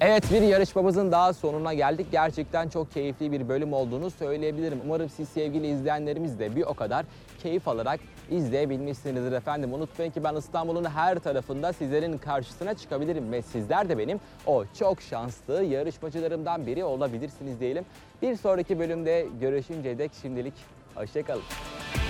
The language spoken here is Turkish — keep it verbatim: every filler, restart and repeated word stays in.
Evet, bir yarışmamızın daha sonuna geldik. Gerçekten çok keyifli bir bölüm olduğunu söyleyebilirim. Umarım siz sevgili izleyenlerimiz de bir o kadar keyif alarak izleyebilmişsinizdir efendim. Unutmayın ki ben İstanbul'un her tarafında sizlerin karşısına çıkabilirim ve sizler de benim o çok şanslı yarışmacılarımdan biri olabilirsiniz diyelim. Bir sonraki bölümde görüşünceye dek şimdilik hoşça kalın.